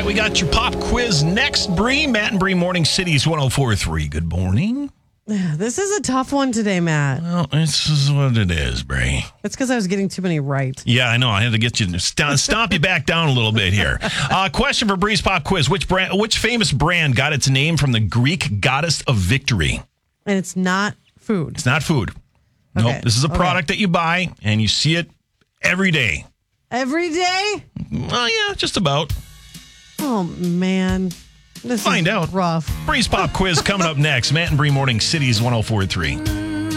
right, we got your pop quiz next, Bree. Matt and Bree, Morning Cities 104.3. Good morning. This is a tough one today, Matt. Well, this is what it is, Bree. It's because I was getting too many right. Yeah, I know. I had to get you to stomp you back down a little bit here. Question for Bree's Pop Quiz. Which famous brand got its name from the Greek goddess of victory? And it's not food. It's not food. Okay. Nope. This is a product that you buy, and you see it every day. Every day? Well, yeah, just about. Oh, man. This Find is out. rough. Bree's Pop Quiz coming up next. Matt and Bree, Morning Cities 104.3.